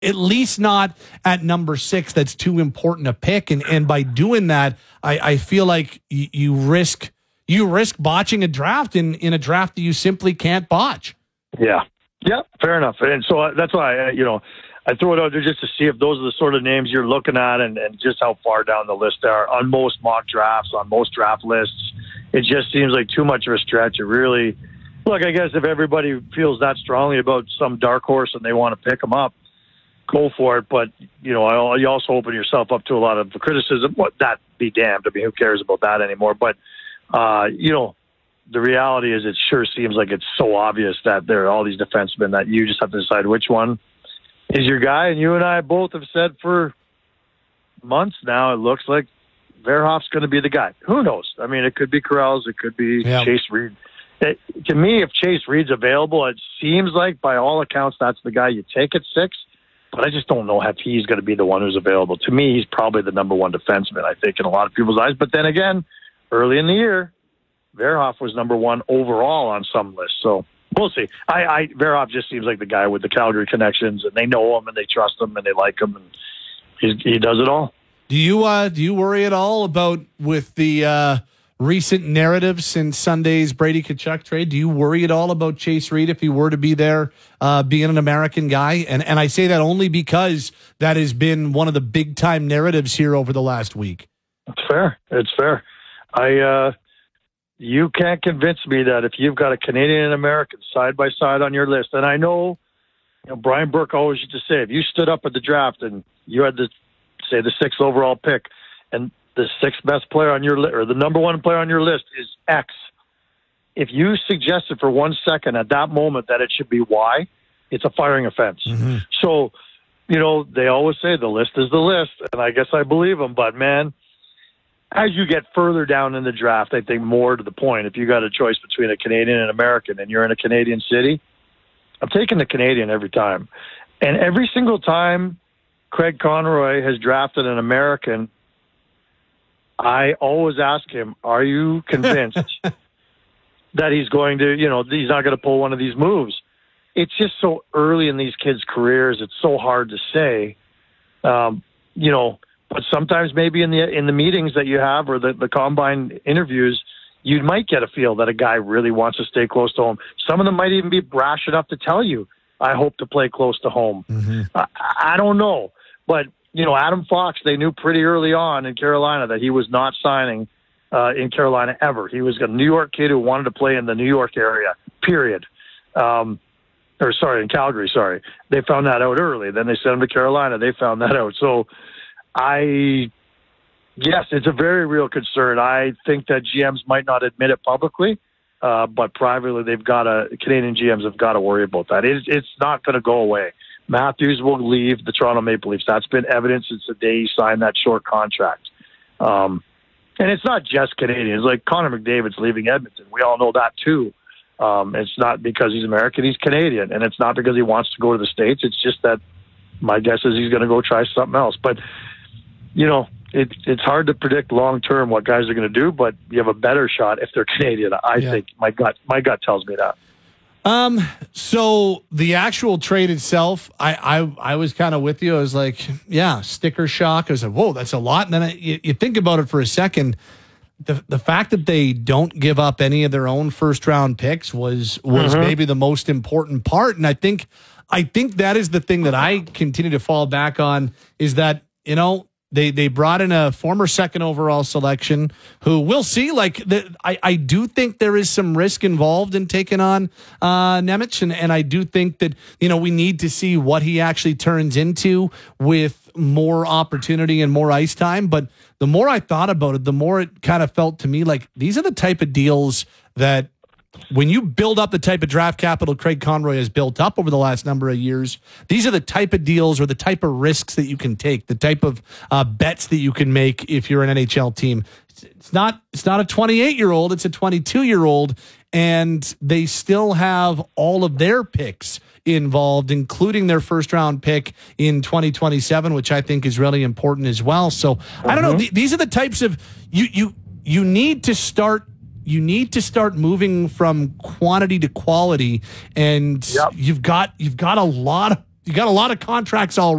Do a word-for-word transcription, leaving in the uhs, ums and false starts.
at least not at number six. That's too important a pick. And, and by doing that, I, I feel like you, you risk you risk botching a draft in, in a draft that you simply can't botch. Yeah. Yeah, fair enough. And so uh, that's why, uh, you know, I throw it out there just to see if those are the sort of names you're looking at and, and just how far down the list they are. On most mock drafts, on most draft lists, it just seems like too much of a stretch. It really, look, I guess if everybody feels that strongly about some dark horse and they want to pick them up, go for it. But, you know, you also open yourself up to a lot of criticism. What, that be damned. I mean, who cares about that anymore? But, uh, you know, the reality is it sure seems like it's so obvious that there are all these defensemen that you just have to decide which one is your guy. And you and I both have said for months now, it looks like Verhoff's going to be the guy. Who knows? I mean, it could be Corrales. It could be yeah. Chase Reed. It, to me, if Chase Reed's available, it seems like by all accounts that's the guy you take at six. But I just don't know if he's going to be the one who's available. To me, he's probably the number one defenseman, I think, in a lot of people's eyes. But then again, early in the year, Verhoff was number one overall on some lists. So we'll see. I, I Verhoff just seems like the guy with the Calgary connections, and they know him and they trust him and they like him, and he's, he does it all. Do you uh, do you worry at all about with the uh, recent narrative since Sunday's Brady Tkachuk trade? Do you worry at all about Chase Reed if he were to be there, uh, being an American guy? And and I say that only because that has been one of the big time narratives here over the last week. It's fair. It's fair. I. Uh, You can't convince me that if you've got a Canadian and American side by side on your list, and I know, you know, Brian Burke always used to say, if you stood up at the draft and you had the, say, the sixth overall pick, and the sixth best player on your list, or the number one player on your list is X, if you suggested for one second at that moment that it should be Y, it's a firing offense. Mm-hmm. So, you know, they always say the list is the list, and I guess I believe them, but man, as you get further down in the draft, I think more to the point, if you got a choice between a Canadian and American and you're in a Canadian city, I'm taking the Canadian every time. And every single time Craig Conroy has drafted an American, I always ask him, are you convinced that he's going to, you know, he's not going to pull one of these moves? It's just so early in these kids' careers. It's so hard to say, um, you know, but sometimes maybe in the in the meetings that you have or the, the combine interviews, you might get a feel that a guy really wants to stay close to home. Some of them might even be brash enough to tell you, I hope to play close to home. Mm-hmm. I, I don't know. But, you know, Adam Fox, they knew pretty early on in Carolina that he was not signing uh, in Carolina ever. He was a New York kid who wanted to play in the New York area, period. Um, or, sorry, in Calgary, sorry. They found that out early. Then they sent him to Carolina. They found that out. So, I, yes, it's a very real concern. I think that G Ms might not admit it publicly, uh, but privately they've got to, Canadian G Ms have got to worry about that. It, it's not going to go away. Matthews will leave the Toronto Maple Leafs. That's been evident since the day he signed that short contract. Um, and it's not just Canadians. Like Connor McDavid's leaving Edmonton. We all know that too. Um, it's not because he's American, he's Canadian. And it's not because he wants to go to the States. It's just that my guess is he's going to go try something else. But you know, it, it's hard to predict long term what guys are going to do, but you have a better shot if they're Canadian. I yeah. think my gut, my gut tells me that. Um. So the actual trade itself, I I, I was kind of with you. I was like, yeah, sticker shock. I was like, whoa, that's a lot. And then I, you, you think about it for a second. The the fact that they don't give up any of their own first round picks was was mm-hmm. maybe the most important part. And I think I think that is the thing that I continue to fall back on is that, you know, They they brought in a former second overall selection who we'll see. Like the, I, I do think there is some risk involved in taking on uh, Nemec, and, and I do think that, you know, we need to see what he actually turns into with more opportunity and more ice time. But the more I thought about it, the more it kind of felt to me like these are the type of deals that when you build up the type of draft capital Craig Conroy has built up over the last number of years, these are the type of deals or the type of risks that you can take, the type of uh, bets that you can make if you're an N H L team. It's not it's not a twenty-eight-year-old, it's a twenty-two-year-old, and they still have all of their picks involved, including their first-round pick in twenty twenty-seven, which I think is really important as well. So, mm-hmm. I don't know. Th- these are the types of you you you need to start You need to start moving from quantity to quality, and yep. you've got you've got a lot of You got a lot of contracts all